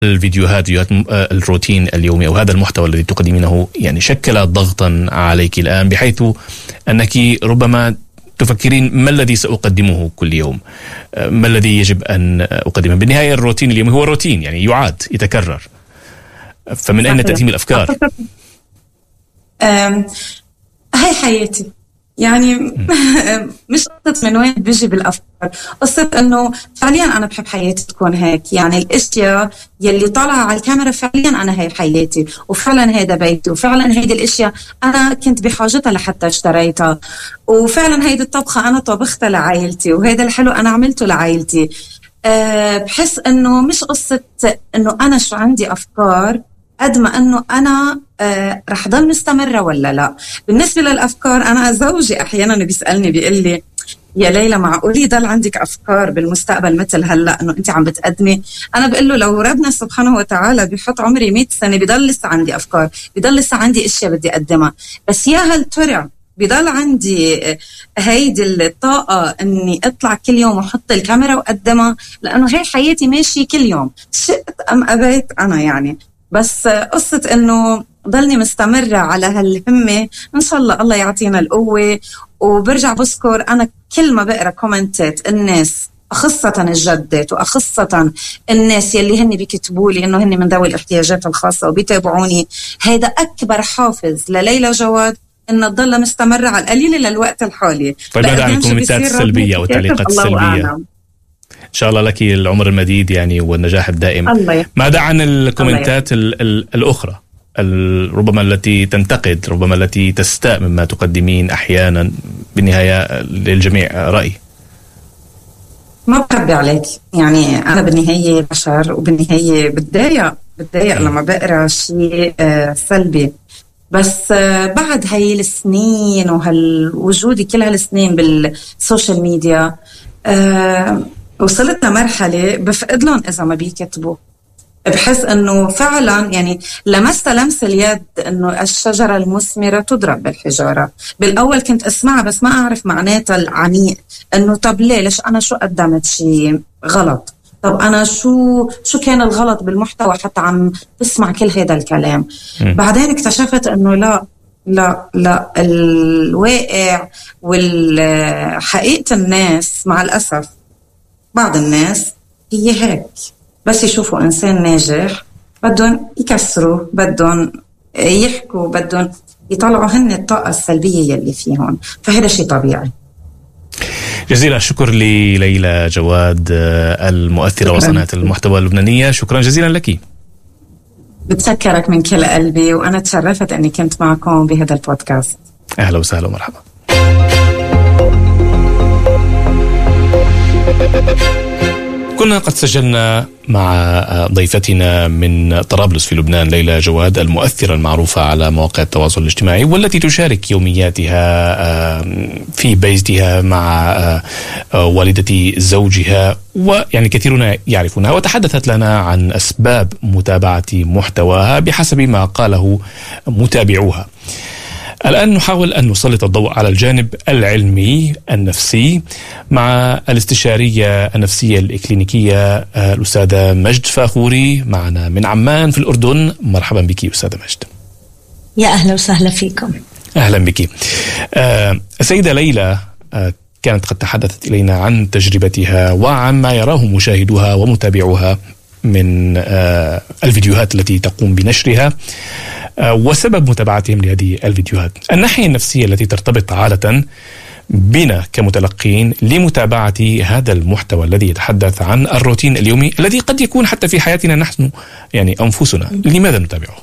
الفيديوهات الروتين اليومي أو هذا المحتوى الذي تقدمينه يعني شكل ضغطا عليك الآن، بحيث أنك ربما تفكرين ما الذي سأقدمه كل يوم، ما الذي يجب أن أقدمه. بالنهاية الروتين اليومي هو روتين، يعني يعاد يتكرر، فمن أين تأتي الأفكار؟ هاي حياتي يعني مش قصة من وين بيجي بالأفكار، قصة أنه فعليا أنا بحب حياتي تكون هيك. يعني الأشياء يلي طالعة على الكاميرا فعليا أنا هاي حياتي، وفعلا هيدا بيتي، وفعلا هيدي الأشياء أنا كنت بحاجتها لحتى اشتريتها، وفعلا هيدي الطبخة أنا طبختها لعائلتي، وهيدا الحلو أنا عملته لعائلتي. بحس أنه مش قصة أنه أنا شو عندي أفكار قد ما أنه أنا رح ضل مستمرة ولا لا. بالنسبة للأفكار، أنا زوجي أحيانا بيسألني بيقول لي يا ليلى معقولي ضل عندك أفكار بالمستقبل مثل هلأ أنه أنت عم بتقدمي؟ أنا بقول له لو ربنا سبحانه وتعالى بيحط عمري 100 سنة بيضل لسه عندي أفكار، بيضل لسه عندي أشياء بدي أقدمها، بس يا هل ترى بيضل عندي هيدي الطاقة أني أطلع كل يوم وحط الكاميرا وأقدمها؟ لأنه هي حياتي ماشي كل يوم، شئت أم أبيت أنا يعني. بس قصة أنه ضلني مستمرة على هالهمة، إن شاء الله يعطينا القوة. وبرجع بذكر أنا كل ما بقرأ كومنتات الناس، أخصة الجدات وأخصة الناس يلي هن بيكتبوا لي إنه هن من ذوي الاحتياجات الخاصة وبيتابعوني، هذا أكبر حافز لليلى جواد إن تضل مستمرة على القليل للوقت الحالي. طيب ماذا عن الكومنتات السلبية والتعليقات السلبية؟ إن شاء الله لك العمر المديد يعني والنجاح الدائم. ماذا عن الكومنتات الأخرى ربما التي تنتقد، ربما التي تستاء مما تقدمين أحيانا؟ بالنهاية للجميع رأي. ما بخبي عليك، يعني أنا بالنهاية بشر، وبالنهاية بتضايق لما بقرأ شيء سلبي. بس بعد هاي السنين وهالوجودي كل هالسنين بالسوشيال ميديا، وصلت لمرحلة بفقد لهم إذا ما بيكتبوا. بحس أنه فعلا يعني لمست لمس اليد أنه الشجرة المثمرة تضرب بالحجارة. بالأول كنت أسمعها بس ما أعرف معناتها العميق، أنه طب ليش أنا شو قدمت شيء غلط؟ طب أنا شو كان الغلط بالمحتوى حتى عم تسمع كل هذا الكلام؟ بعدين اكتشفت أنه لا الواقع والحقيقة الناس مع الأسف بعض الناس هي هيك، بس يشوفوا إنسان ناجح بدهم يكسروا، بدهم يحكوا، بدهم يطلعوا هن الطاقة السلبية يلي فيهم، فهذا شيء طبيعي. جزيلا الشكر لليلى جواد المؤثرة وصناعة المحتوى اللبنانية، شكرا جزيلا لك. بتشكرك من كل قلبي، وأنا تشرفت أني كنت معكم بهذا البودكاست. أهلا وسهلا ومرحبا. كنا قد سجلنا مع ضيفتنا من طرابلس في لبنان ليلى جواد المؤثرة المعروفة على مواقع التواصل الاجتماعي، والتي تشارك يومياتها في بيتها مع والدة زوجها، ويعني كثيرون يعرفونها، وتحدثت لنا عن أسباب متابعة محتواها بحسب ما قاله متابعوها. الآن نحاول أن نسلط الضوء على الجانب العلمي النفسي مع الاستشارية النفسية الإكلينيكية الأستاذة مجد فاخوري معنا من عمان في الأردن. مرحبا بك أستاذة مجد. يا أهلا وسهلا فيكم. أهلا بك. السيدة ليلى كانت قد تحدثت إلينا عن تجربتها وعن ما يراه مشاهدوها ومتابعوها من الفيديوهات التي تقوم بنشرها وسبب متابعتهم لهذه الفيديوهات. الناحية النفسية التي ترتبط عادة بنا كمتلقين لمتابعة هذا المحتوى الذي يتحدث عن الروتين اليومي الذي قد يكون حتى في حياتنا نحن يعني أنفسنا، لماذا نتابعه؟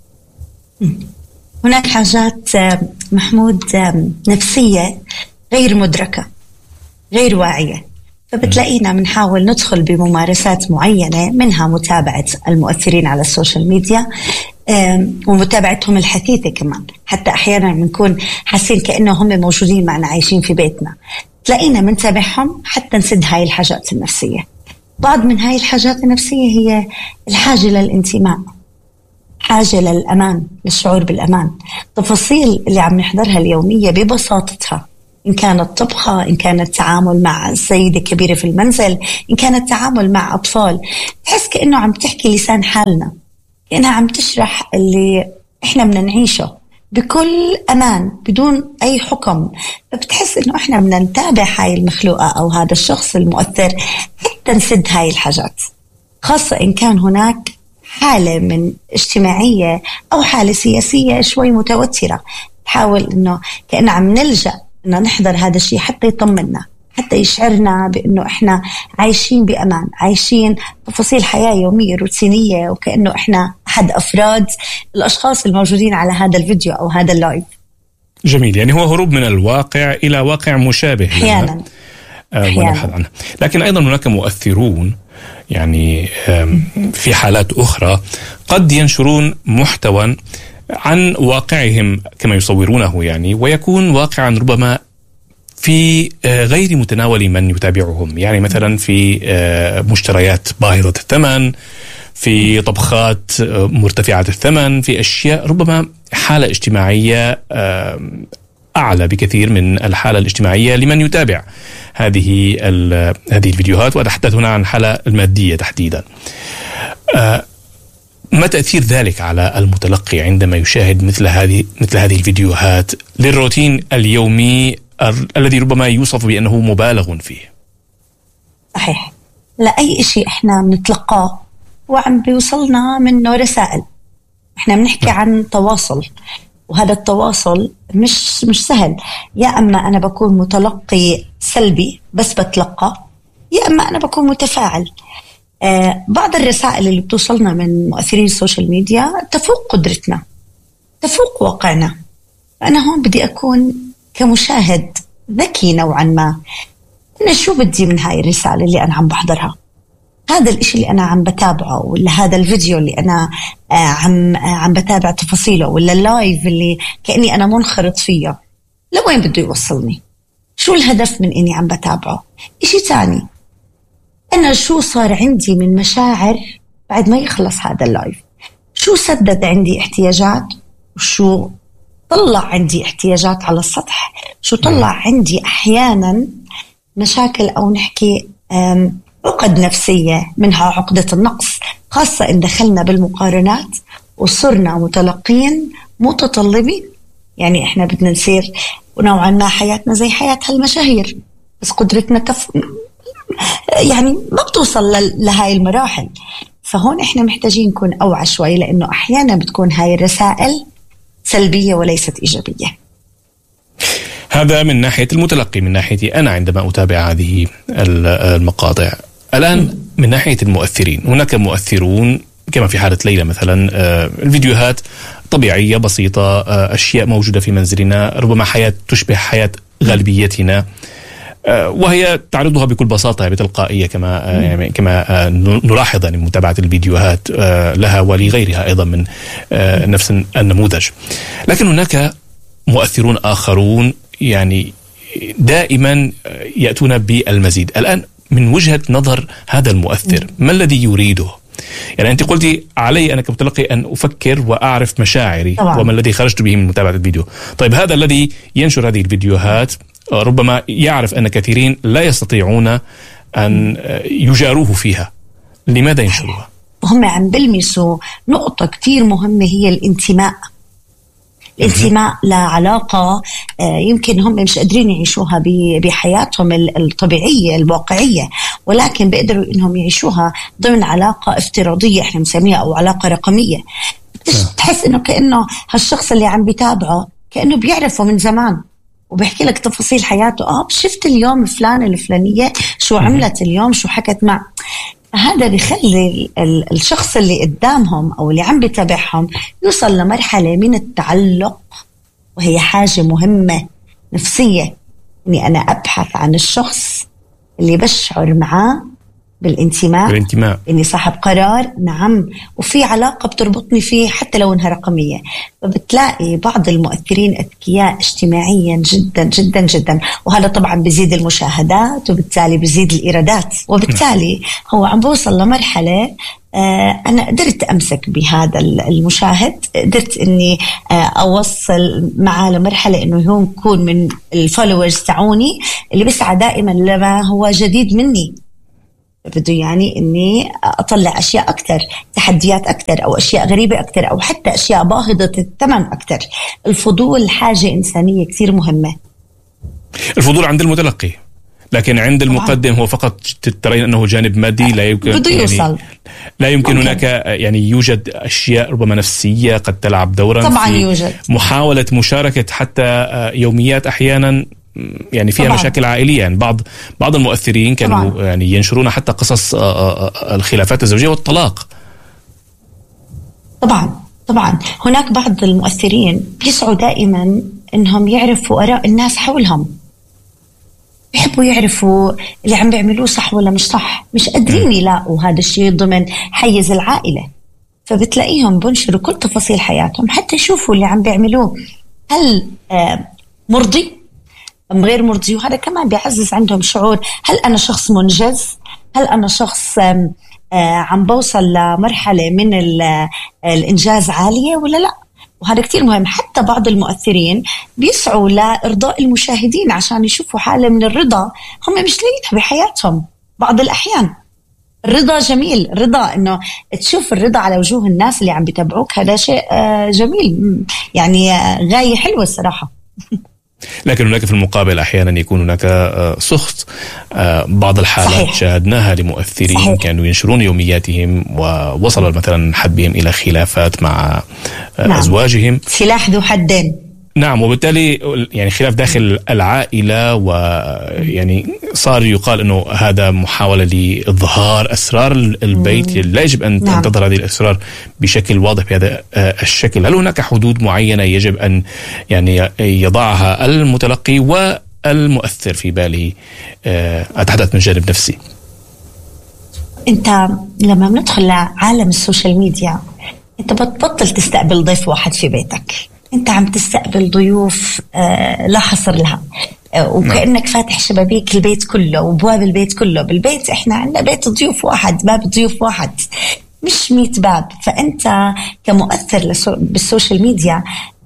هناك حاجات محمود نفسية غير مدركة، غير واعية، فبتلاقينا بنحاول ندخل بممارسات معينة، منها متابعة المؤثرين على السوشيال ميديا ومتابعتهم الحثيثة كمان، حتى أحيانا بنكون حاسين كأنه هم موجودين معنا عايشين في بيتنا، تلاقينا منتابعهم حتى نسد هاي الحاجات النفسية. بعض من هاي الحاجات النفسية هي الحاجة للانتماء، حاجة للأمان، للشعور بالأمان. تفاصيل اللي عم نحضرها اليومية ببساطتها إن كان الطبخة، إن كان التعامل مع سيدة كبيرة في المنزل، إن كان التعامل مع أطفال. تحس كأنه عم تحكي لسان حالنا، كأنها عم تشرح اللي إحنا بدنا نعيشه بكل أمان بدون أي حكم. فبتحس إنه إحنا بدنا نتابع هاي المخلوقة أو هذا الشخص المؤثر حتى نسد هاي الحاجات، خاصة إن كان هناك حالة من اجتماعية أو حالة سياسية شوي متوترة. نحاول إنه كأننا عم نلجأ إنه نحضر هذا الشيء حتى يطمنا، حتى يشعرنا بأنه إحنا عايشين بأمان، عايشين تفاصيل حياة يومية روتينية، وكأنه إحنا أحد أفراد الأشخاص الموجودين على هذا الفيديو أو هذا اللايف. جميل، يعني هو هروب من الواقع إلى واقع مشابه أحيانا ونبحث عنه. لكن أيضا هناك مؤثرون يعني في حالات أخرى قد ينشرون محتوى عن واقعهم كما يصورونه يعني، ويكون واقعا ربما في غير متناول من يتابعهم، يعني مثلا في مشتريات باهظة الثمن، في طبخات مرتفعة الثمن، في أشياء ربما حالة اجتماعية أعلى بكثير من الحالة الاجتماعية لمن يتابع هذه الفيديوهات. وأتحدث هنا عن الحالة المادية تحديدا. ما تأثير ذلك على المتلقي عندما يشاهد مثل هذه الفيديوهات للروتين اليومي الذي ربما يوصف بأنه مبالغ فيه؟ صحيح، لأي شيء إحنا بنتلقاه وعم بيوصلنا منه رسائل. إحنا بنحكي عن تواصل، وهذا التواصل مش سهل. يا أما أنا بكون متلقي سلبي بس بتلقى، يا أما أنا بكون متفاعل. بعض الرسائل اللي بتوصلنا من مؤثرين السوشيال ميديا تفوق قدرتنا، تفوق واقعنا. أنا هون بدي أكون كمشاهد ذكي نوعا ما. أنا شو بدي من هاي الرسالة اللي أنا عم بحضرها؟ هذا الإشي اللي أنا عم بتابعه، ولا هذا الفيديو اللي أنا عم بتابع تفاصيله، ولا اللايف اللي كأني أنا منخرط فيه، لوين بده يوصلني؟ شو الهدف من إني عم بتابعه؟ إشي تاني، أنا شو صار عندي من مشاعر بعد ما يخلص هذا اللايف؟ شو سدد عندي احتياجات، وشو طلع عندي احتياجات على السطح، شو طلع عندي أحيانا مشاكل أو نحكي عقد نفسية، منها عقدة النقص، خاصة إن دخلنا بالمقارنات وصرنا متلقين متطلبين. يعني إحنا بدنا نصير ونوعا ما حياتنا زي حياة هالمشاهير، بس قدرتنا يعني ما بتوصل لهاي المراحل. فهون إحنا محتاجين نكون أوعى شوي، لأنه أحيانا بتكون هاي الرسائل سلبية وليست إيجابية. هذا من ناحية المتلقي، من ناحيتي أنا عندما أتابع هذه المقاطع. الآن من ناحية المؤثرين، هناك مؤثرون كما في حالة ليلى مثلا، الفيديوهات طبيعية بسيطة، أشياء موجودة في منزلنا، ربما حياة تشبه حياة غالبيتنا، وهي تعرضها بكل بساطة بتلقائية كما نلاحظ يعني متابعة الفيديوهات لها ولغيرها أيضا من نفس النموذج. لكن هناك مؤثرون آخرون يعني دائما يأتون بالمزيد. الآن من وجهة نظر هذا المؤثر، ما الذي يريده؟ يعني أنت قلتي علي أنا كمتلقي أن أفكر وأعرف مشاعري طبعا، وما الذي خرجت به من متابعة الفيديو. طيب هذا الذي ينشر هذه الفيديوهات ربما يعرف أن كثيرين لا يستطيعون أن يجاروه فيها، لماذا ينشروها؟ هم عم بلمسوا نقطة كتير مهمة، هي الانتماء. الانتماء لعلاقة يمكن هم مش قادرين يعيشوها بحياتهم الطبيعية الواقعية، ولكن بيقدروا إنهم يعيشوها ضمن علاقة افتراضية إحنا مسميها، أو علاقة رقمية. تحس إنه كأنه هالشخص اللي عم بيتابعه كأنه بيعرفه من زمان، وبيحكي لك تفاصيل حياته. شفت اليوم فلانة الفلانية شو عملت اليوم، شو حكت مع. هذا بيخلي الشخص اللي قدامهم أو اللي عم بيتابعهم يوصل لمرحلة من التعلق، وهي حاجة مهمة نفسية، إني أنا أبحث عن الشخص اللي بشعر معاه بالانتماء إني صاحب قرار. نعم. وفي علاقة بتربطني فيه حتى لو إنها رقمية. فبتلاقي بعض المؤثرين أذكياء اجتماعيا جدا جدا جدا، وهذا طبعا بيزيد المشاهدات وبالتالي بيزيد الإيرادات، وبالتالي هو عم بوصل لمرحلة أنا قدرت أمسك بهذا المشاهد، قدرت إني أوصل معه لمرحلة إنه هو يكون من الفولورز تاعوني اللي بيسعى دائما لما هو جديد مني. بده يعني إني أطلع أشياء أكتر، تحديات أكتر، أو أشياء غريبة أكتر، أو حتى أشياء باهظة الثمن أكتر. الفضول حاجة إنسانية كتير مهمة. الفضول عند المتلقي، لكن عند المقدم هو فقط ترين أنه جانب مادي، لا يمكن بده يوصل. لا يمكن هناك يعني يوجد أشياء ربما نفسية قد تلعب دورا طبعا في يوجد محاولة مشاركة حتى يوميات أحيانا يعني فيها طبعاً. مشاكل عائلية. يعني بعض المؤثرين كانوا طبعاً. يعني ينشرون حتى قصص الخلافات الزوجية والطلاق. طبعا هناك بعض المؤثرين بيسعوا دائما انهم يعرفوا آراء الناس حولهم، بيحبوا يعرفوا اللي عم بيعملوه صح ولا مش صح، مش قادرين يلاقوا هذا الشيء ضمن حيز العائلة، فبتلاقيهم بنشروا كل تفاصيل حياتهم حتى يشوفوا اللي عم بيعملوه هل مرضي أم غير مرضي. وهذا كمان بيعزز عندهم شعور هل أنا شخص منجز، هل أنا شخص عم بوصل لمرحلة من الإنجاز عالية ولا لا. وهذا كتير مهم. حتى بعض المؤثرين بيسعوا لإرضاء المشاهدين عشان يشوفوا حالة من الرضا هم مش لاقينها بحياتهم. بعض الأحيان الرضا جميل، الرضا إنه تشوف الرضا على وجوه الناس اللي عم بيتابعوك، هذا شيء جميل، يعني غاية حلوة الصراحة. لكن هناك في المقابل أحيانا يكون هناك سخط. بعض الحالات صحيح. شاهدناها لمؤثرين صحيح. كانوا ينشرون يومياتهم ووصل مثلا حد بهم إلى خلافات مع أزواجهم. سلاح ذو حدين. نعم. وبالتالي يعني خلاف داخل العائلة، ويعني صار يقال أنه هذا محاولة لإظهار أسرار البيت. لا يجب أن تظهر هذه الأسرار بشكل واضح بهذا الشكل. هل هناك حدود معينة يجب أن يعني يضعها المتلقي والمؤثر في باله؟ أتحدث من جانب نفسي. أنت لما بندخل لعالم السوشيال ميديا أنت بتبطل تستقبل ضيف واحد في بيتك، أنت عم تستقبل ضيوف لا حصر لها، وكأنك فاتح شبابيك البيت كله وبواب البيت كله. بالبيت إحنا عندنا بيت ضيوف واحد، باب ضيوف واحد، مش 100 باب. فأنت كمؤثر بالسوشيال ميديا،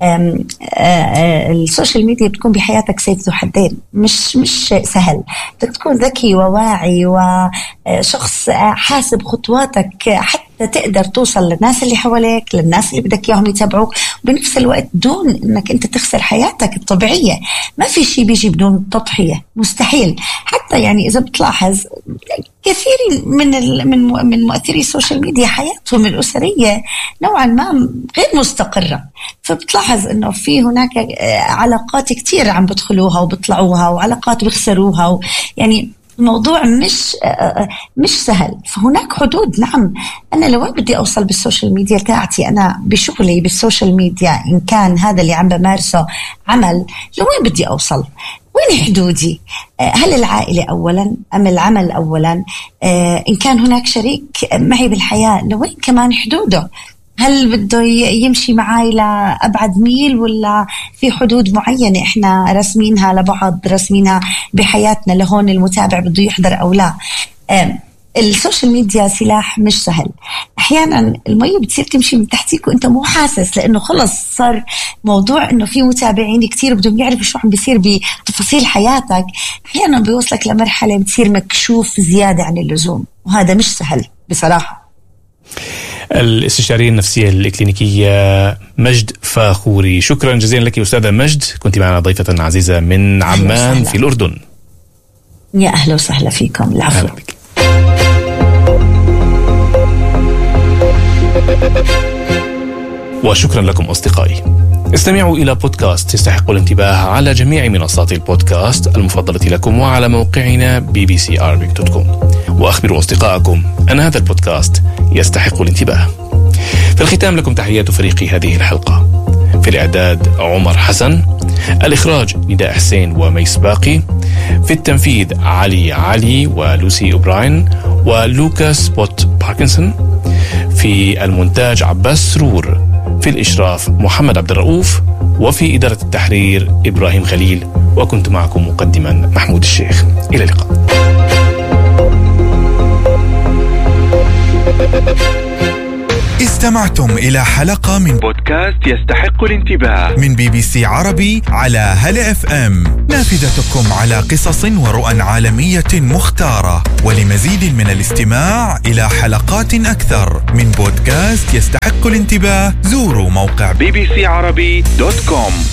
السوشيال ميديا بتكون بحياتك سيف ذو حدين، مش سهل. بدك تكون ذكي وواعي وشخص حاسب خطواتك حتى تقدر توصل للناس اللي حواليك، للناس اللي بدك اياهم يتابعوك، وبنفس الوقت دون انك انت تخسر حياتك الطبيعية. ما في شيء بيجي بدون تضحية، مستحيل. حتى يعني اذا بتلاحظ كثير من مؤثري السوشيال ميديا حياتهم الأسرية نوعا ما غير مستقرة، فبتلاحظ انه في هناك علاقات كتير عم بدخلوها وبيطلعوها، وعلاقات بيخسروها، يعني الموضوع مش سهل. فهناك حدود. نعم، أنا لوين بدي أوصل بالسوشيال ميديا تاعتي؟ أنا بشغلي بالسوشيال ميديا إن كان هذا اللي عم بمارسه عمل، لوين بدي أوصل؟ وين حدودي؟ هل العائلة أولا أم العمل أولا؟ إن كان هناك شريك معي بالحياة، لوين كمان حدوده؟ هل بده يمشي معاي لأبعد ميل، ولا في حدود معينة إحنا رسمينها لبعض، رسمينها بحياتنا لهون المتابع بده يحضر أو لا؟ السوشيال ميديا سلاح مش سهل. أحيانا المية بتصير تمشي من تحتيك وإنت مو حاسس، لأنه خلص صار موضوع إنه في متابعين كتير بدهم يعرفوا شو عم بيصير بتفاصيل حياتك. أحيانا بيوصلك لمرحلة بتصير مكشوف زيادة عن اللزوم، وهذا مش سهل بصراحة. الاستشارية النفسية الإكلينيكية مجد فاخوري، شكرا جزيلا لك أستاذة مجد. كنت معنا ضيفة عزيزة من عمان في الأردن. يا أهلا وسهلا فيكم. العفو. وشكرا لكم أصدقائي. استمعوا إلى بودكاست يستحق الانتباه على جميع منصات البودكاست المفضلة لكم وعلى موقعنا bbcarabic.com، وأخبروا أصدقائكم أن هذا البودكاست يستحق الانتباه. في الختام لكم تحيات فريق هذه الحلقة. في الإعداد عمر حسن، الإخراج نداء حسين وميس باقي، في التنفيذ علي ولوسي أوبراين، ولوكاس بوت باركنسون. في المونتاج عباس سرور، في الإشراف محمد عبد الرؤوف، وفي إدارة التحرير إبراهيم خليل، وكنت معكم مقدما محمود الشيخ. إلى اللقاء. استمعتم إلى حلقة من بودكاست يستحق الانتباه من BBC عربي على هلا FM، نافذتكم على قصص ورؤى عالمية مختارة. ولمزيد من الاستماع إلى حلقات أكثر من بودكاست يستحق الانتباه زوروا موقع bbcarabi.com.